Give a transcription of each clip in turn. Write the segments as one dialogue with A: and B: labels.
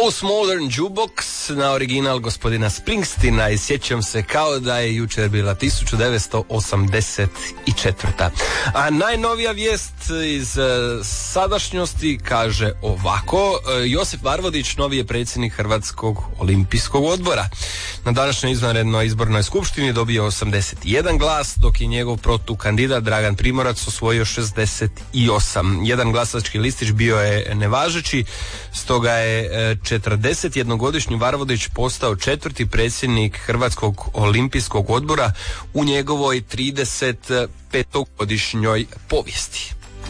A: Postmodern Jukebox na original gospodina Springsteena i sjećam se kao da je jučer bila 1984. A najnovija vijest iz sadašnjosti kaže ovako: Josip Varvodić novi je predsjednik Hrvatskog olimpijskog odbora. Na današnjoj izvanrednoj izbornoj skupštini dobio 81 glas, dok je njegov protukandidat Dragan Primorac osvojio 68. Jedan glasački listić bio je nevažeći, stoga je 41-godišnji Varvodić postao četvrti predsjednik Hrvatskog olimpijskog odbora u njegovoj 35-godišnjoj povijesti.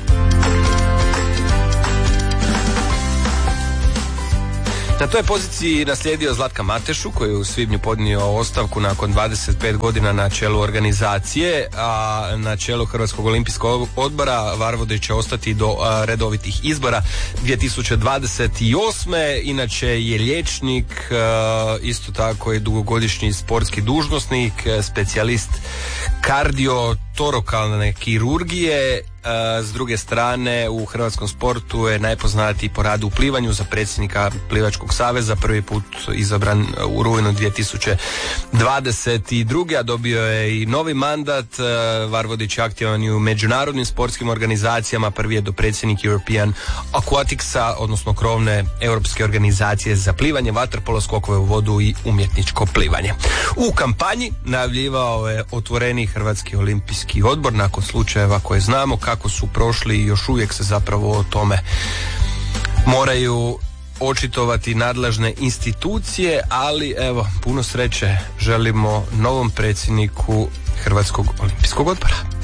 A: Na toj poziciji naslijedio Zlatka Matešu, koji je u svibnju podnio ostavku nakon 25 godina na čelu organizacije, a na čelu Hrvatskog olimpijskog odbora Varvodić će ostati do redovitih izbora 2028. Inače je liječnik, isto tako je dugogodišnji sportski dužnosnik, specijalist kardiotorokalne kirurgije. S druge strane, u hrvatskom sportu je najpoznatiji po radu u plivanju. Za predsjednika Plivačkog saveza prvi put izabran u rujnu 2022. a dobio je i novi mandat. Varvodić je aktivan i u međunarodnim sportskim organizacijama. Prvi je dopredsjednik European Aquaticsa, odnosno krovne europske organizacije za plivanje, vaterpolo, skokove u vodu i umjetničko plivanje. U kampanji najavljivao je otvoreni Hrvatski olimpijski odbor nakon slučajeva koje znamo kako su prošli i još uvijek se zapravo o tome moraju očitovati nadležne institucije, ali evo, puno sreće želimo novom predsjedniku Hrvatskog olimpijskog odbora.